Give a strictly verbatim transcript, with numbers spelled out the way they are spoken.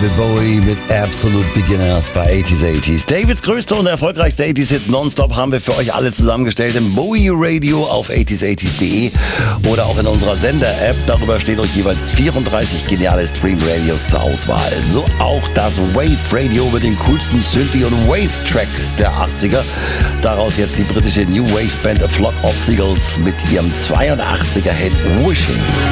David Bowie mit Absolute Beginners bei achtziger achtziger. Davids größte und erfolgreichste achtziger-Hits nonstop haben wir für euch alle zusammengestellt im Bowie Radio auf achtziger achtziger punkt de oder auch in unserer Sender-App. Darüber stehen euch jeweils vierunddreißig geniale Stream-Radios zur Auswahl. So auch das Wave Radio mit den coolsten Synthie- und Wave-Tracks der achtziger. Daraus jetzt die britische New Wave-Band A Flock of Seagulls mit ihrem zweiundachtziger-Hit Wishing.